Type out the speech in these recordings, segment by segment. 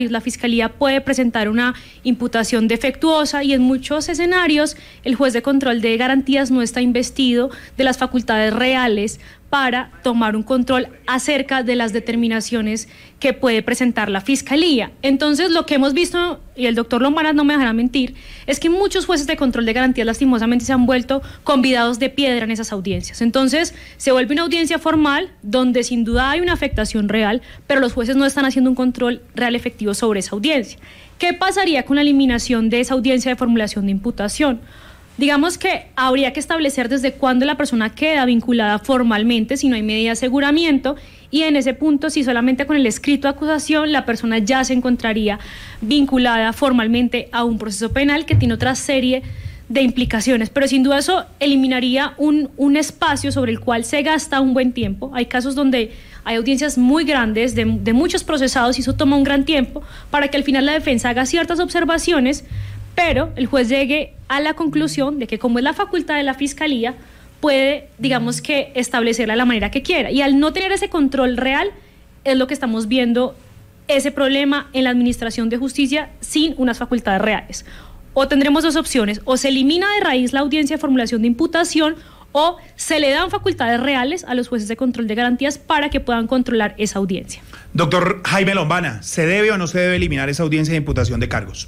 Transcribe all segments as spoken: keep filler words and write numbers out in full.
la Fiscalía puede presentar una imputación defectuosa y en muchos escenarios el juez de control de garantías no está investido de las facultades reales para tomar un control acerca de las determinaciones que puede presentar la Fiscalía. Entonces, lo que hemos visto, y el doctor Lombana no me dejará mentir, es que muchos jueces de control de garantías lastimosamente se han vuelto convidados de piedra en esas audiencias. Entonces, se vuelve una audiencia formal donde sin duda hay una afectación real, pero los jueces no están haciendo un control real efectivo sobre esa audiencia. ¿Qué pasaría con la eliminación de esa audiencia de formulación de imputación? Digamos que habría que establecer desde cuándo la persona queda vinculada formalmente si no hay medida de aseguramiento, y en ese punto, si solamente con el escrito de acusación la persona ya se encontraría vinculada formalmente a un proceso penal que tiene otra serie de implicaciones, pero sin duda eso eliminaría un, un espacio sobre el cual se gasta un buen tiempo. Hay casos donde hay audiencias muy grandes de, de muchos procesados y eso toma un gran tiempo para que al final la defensa haga ciertas observaciones, pero el juez llegue a la conclusión de que como es la facultad de la Fiscalía, puede, digamos que, establecerla de la manera que quiera. Y al no tener ese control real, es lo que estamos viendo, ese problema en la administración de justicia sin unas facultades reales. O tendremos dos opciones, o se elimina de raíz la audiencia de formulación de imputación, o se le dan facultades reales a los jueces de control de garantías para que puedan controlar esa audiencia. Doctor Jaime Lombana, ¿se debe o no se debe eliminar esa audiencia de imputación de cargos?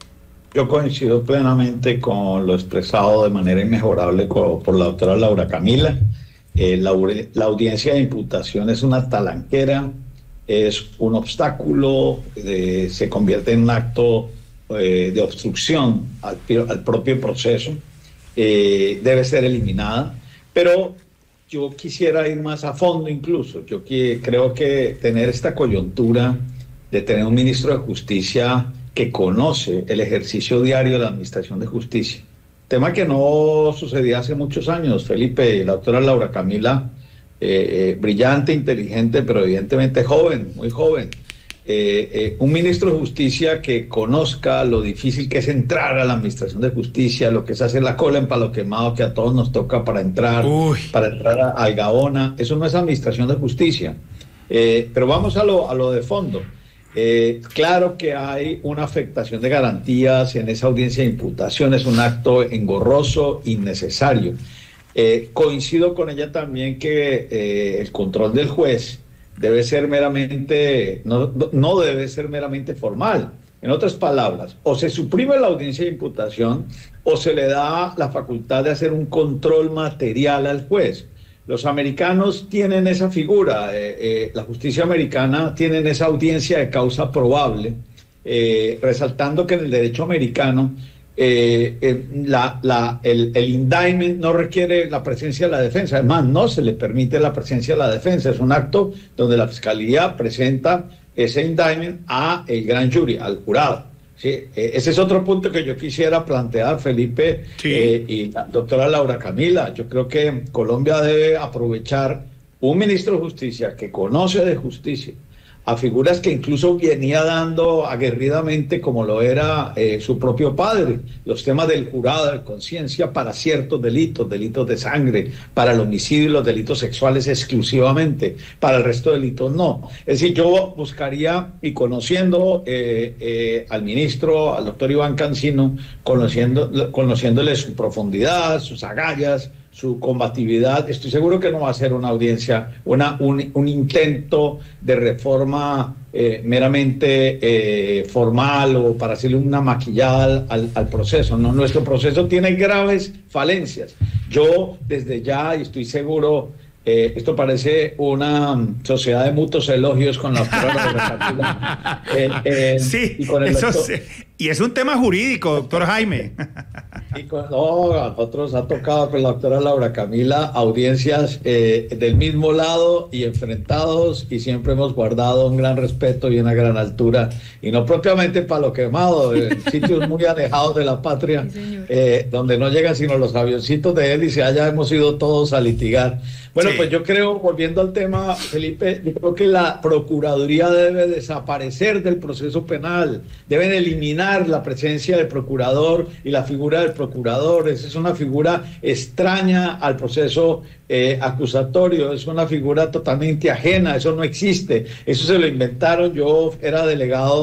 Yo coincido plenamente con lo expresado de manera inmejorable por la doctora Laura Camila. Eh, la, la audiencia de imputación es una talanquera, es un obstáculo, eh, se convierte en un acto eh, de obstrucción al, al propio proceso, eh, debe ser eliminada, pero yo quisiera ir más a fondo incluso. Yo que, creo que tener esta coyuntura de tener un ministro de Justicia que conoce el ejercicio diario de la Administración de Justicia. Tema que no sucedía hace muchos años, Felipe, y la doctora Laura Camila, eh, eh, brillante, inteligente, pero evidentemente joven, muy joven. Eh, eh, un ministro de Justicia que conozca lo difícil que es entrar a la Administración de Justicia, lo que es hacer la cola en palo quemado que a todos nos toca para entrar, Uy. para entrar a, a Gaona. Eso no es Administración de Justicia. Eh, pero vamos a lo, a lo de fondo. Eh, claro que hay una afectación de garantías en esa audiencia de imputación, es un acto engorroso, innecesario. Eh, coincido con ella también que eh, el control del juez debe ser meramente, no, no debe ser meramente formal. En otras palabras, o se suprime la audiencia de imputación o se le da la facultad de hacer un control material al juez. Los americanos tienen esa figura, eh, eh, la justicia americana tiene esa audiencia de causa probable, eh, resaltando que en el derecho americano eh, eh, la, la, el, el indictment no requiere la presencia de la defensa, además no se le permite la presencia de la defensa, es un acto donde la fiscalía presenta ese indictment a el gran jury, al jurado. Sí, eh, ese es otro punto que yo quisiera plantear, Felipe, sí. eh, y la doctora Laura Camila. Yo creo que Colombia debe aprovechar un ministro de Justicia que conoce de justicia a figuras que incluso venía dando aguerridamente, como lo era eh, su propio padre, los temas del jurado de conciencia para ciertos delitos, delitos de sangre, para el homicidio y los delitos sexuales exclusivamente, para el resto de delitos no. Es decir, yo buscaría, y conociendo eh, eh, al ministro, al doctor Iván Cancino, conociendo, conociéndole su profundidad, sus agallas, su combatividad, estoy seguro que no va a ser una audiencia, una, un, un intento de reforma eh, meramente eh, formal o para hacerle una maquillada al, al proceso. No, nuestro proceso tiene graves falencias. Yo desde ya, y estoy seguro, eh, esto parece una sociedad de mutuos elogios con la doctora eh, eh, Sí, y, con el eso doctor, sí. Y es un tema jurídico, doctor Jaime. Y con, no, a nosotros ha tocado con la doctora Laura Camila audiencias eh, del mismo lado y enfrentados, y siempre hemos guardado un gran respeto y una gran altura, y no propiamente palo quemado, en sitios muy alejados de la patria, sí, eh, donde no llegan sino los avioncitos de hélice, allá hemos ido todos a litigar. Bueno, sí. Pues yo creo, volviendo al tema, Felipe, yo creo que la Procuraduría debe desaparecer del proceso penal, deben eliminar la presencia del procurador y la figura del procurador. Esa es una figura extraña al proceso eh, acusatorio, es una figura totalmente ajena, eso no existe, eso se lo inventaron. Yo era delegado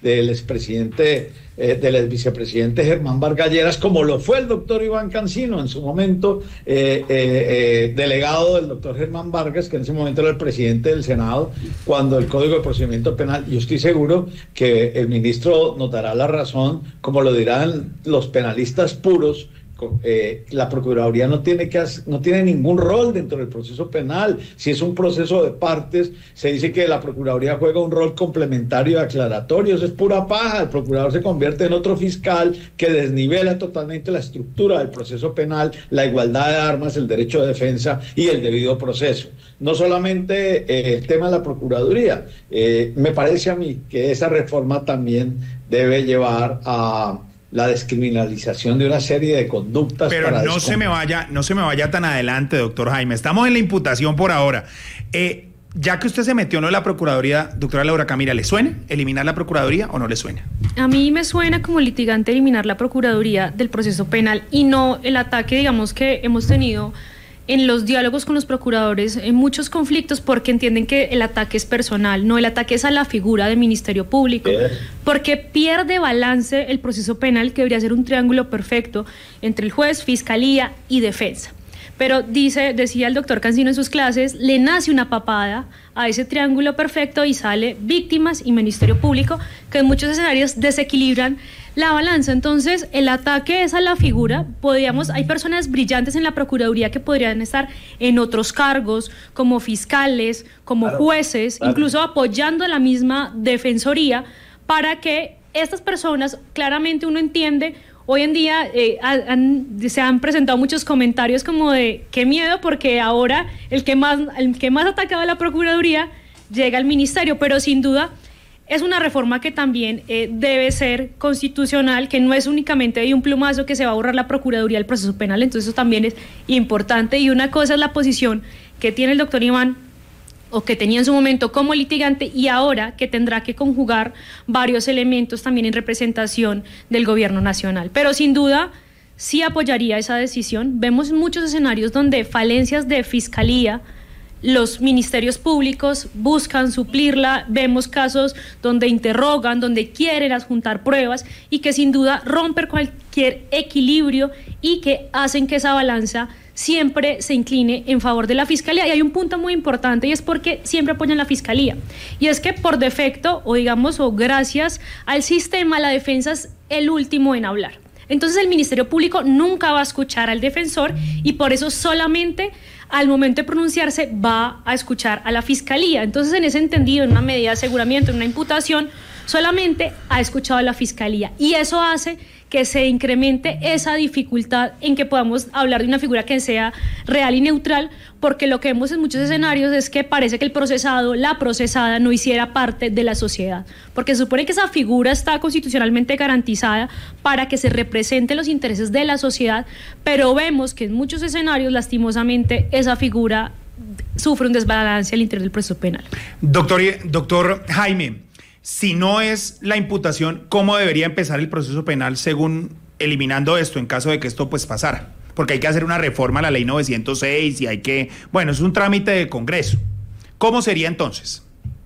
del expresidente, eh, del ex vicepresidente Germán Vargas Lleras, como lo fue el doctor Iván Cancino en su momento, eh, eh, eh, delegado del doctor Germán Vargas, que en ese momento era el presidente del Senado, cuando el Código de Procedimiento Penal, yo estoy seguro que el ministro nos dará la razón, como lo dirán los penalistas puros. Eh, la Procuraduría no tiene que hacer, no tiene ningún rol dentro del proceso penal. Si es un proceso de partes, se dice que la Procuraduría juega un rol complementario y aclaratorio. Eso es pura paja. El procurador se convierte en otro fiscal que desnivela totalmente la estructura del proceso penal, la igualdad de armas, el derecho de defensa y el debido proceso. No solamente eh, el tema de la Procuraduría, eh, me parece a mí que esa reforma también debe llevar a la descriminalización de una serie de conductas. Pero para no se me vaya, no se me vaya tan adelante, doctor Jaime. Estamos en la imputación por ahora. Eh, ya que usted se metió en la Procuraduría, doctora Laura Camila, ¿le suena eliminar la Procuraduría o no le suena? A mí me suena como litigante eliminar la Procuraduría del proceso penal y no el ataque, digamos, que hemos tenido en los diálogos con los procuradores, en muchos conflictos, porque entienden que el ataque es personal, no, el ataque es a la figura del Ministerio Público, porque pierde balance el proceso penal, que debería ser un triángulo perfecto entre el juez, fiscalía y defensa. Pero dice, decía el doctor Cancino en sus clases, le nace una papada a ese triángulo perfecto y sale víctimas y Ministerio Público, que en muchos escenarios desequilibran la balanza. Entonces, el ataque es a la figura. Podríamos, hay personas brillantes en la Procuraduría que podrían estar en otros cargos, como fiscales, como claro, jueces, claro. incluso apoyando a la misma Defensoría, para que estas personas, claramente uno entiende, hoy en día eh, han, se han presentado muchos comentarios como de qué miedo, porque ahora el que más, el que más atacaba a la Procuraduría llega al Ministerio, pero sin duda es una reforma que también eh, debe ser constitucional, que no es únicamente de un plumazo que se va a borrar la Procuraduría del proceso penal. Entonces eso también es importante, y una cosa es la posición que tiene el doctor Iván, o que tenía en su momento como litigante, y ahora que tendrá que conjugar varios elementos también en representación del gobierno nacional. Pero sin duda sí apoyaría esa decisión. Vemos muchos escenarios donde falencias de fiscalía, los ministerios públicos buscan suplirla, vemos casos donde interrogan, donde quieren adjuntar pruebas y que sin duda rompen cualquier equilibrio y que hacen que esa balanza siempre se incline en favor de la Fiscalía. Y hay un punto muy importante, y es porque siempre apoyan la Fiscalía, y es que por defecto, o digamos, o gracias al sistema, la defensa es el último en hablar. Entonces el Ministerio Público nunca va a escuchar al defensor, y por eso solamente al momento de pronunciarse va a escuchar a la Fiscalía. Entonces, en ese entendido, en una medida de aseguramiento, en una imputación, solamente ha escuchado a la Fiscalía, y eso hace que se incremente esa dificultad en que podamos hablar de una figura que sea real y neutral, porque lo que vemos en muchos escenarios es que parece que el procesado, la procesada, no hiciera parte de la sociedad, porque se supone que esa figura está constitucionalmente garantizada para que se representen los intereses de la sociedad, pero vemos que en muchos escenarios, lastimosamente, esa figura sufre un desbalance al interior del proceso penal. Doctor, doctor Jaime, si no es la imputación, ¿cómo debería empezar el proceso penal según eliminando esto en caso de que esto pues pasara? Porque hay que hacer una reforma a la ley novecientos seis y hay que, bueno, es un trámite de Congreso. ¿Cómo sería entonces?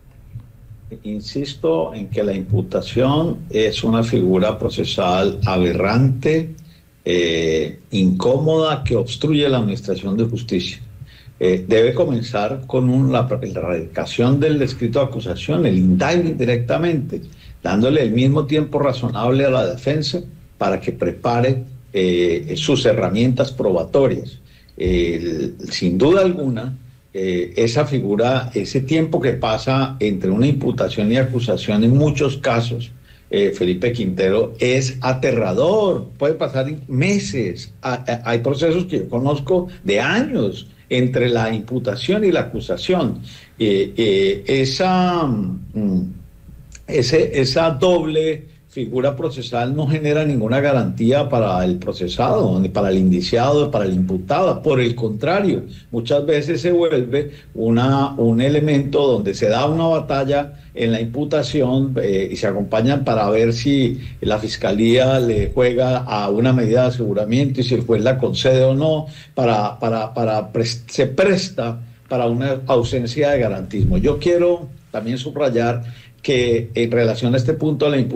Insisto en que la imputación es una figura procesal aberrante, eh, incómoda, que obstruye la administración de justicia. Eh, debe comenzar con un, la, la erradicación del escrito de acusación, el indictment directamente, dándole el mismo tiempo razonable a la defensa para que prepare eh, sus herramientas probatorias. Eh, sin duda alguna, eh, esa figura, ese tiempo que pasa entre una imputación y acusación en muchos casos, eh, Felipe Quintero, es aterrador. Puede pasar meses. Hay procesos que yo conozco de años entre la imputación y la acusación. Eh, eh, esa, mm, ese, esa doble figura procesal no genera ninguna garantía para el procesado, ni para el indiciado, ni para el imputado. Por el contrario, muchas veces se vuelve una, un elemento donde se da una batalla en la imputación eh, y se acompañan para ver si la Fiscalía le juega a una medida de aseguramiento y si el juez la concede o no, para, para, para pres- se presta para una ausencia de garantismo. Yo quiero también subrayar que en relación a este punto la imputación